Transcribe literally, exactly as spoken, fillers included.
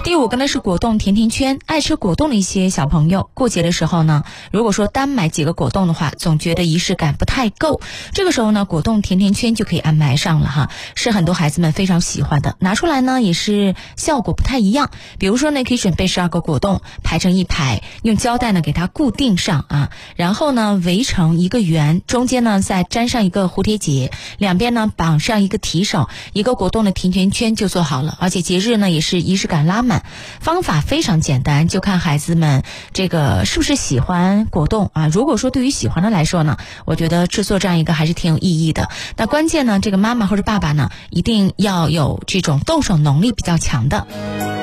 第五个呢是果冻甜甜圈，爱吃果冻的一些小朋友，过节的时候呢，如果说单买几个果冻的话，总觉得仪式感不太够。这个时候呢，果冻甜甜圈就可以安排上了哈，是很多孩子们非常喜欢的。拿出来呢，也是效果不太一样。比如说呢，可以准备十二个果冻，排成一排，用胶带呢给它固定上啊，然后呢围成一个圆，中间呢再粘上一个蝴蝶结，两边呢绑上一个提手，一个果冻的甜甜圈就做好了。而且节日呢也是仪式感拉满，方法非常简单，就看孩子们这个是不是喜欢果冻啊。如果说对于喜欢的来说呢，我觉得制作这样一个还是挺有意义的。那关键呢，这个妈妈或者爸爸呢，一定要有这种动手能力比较强的。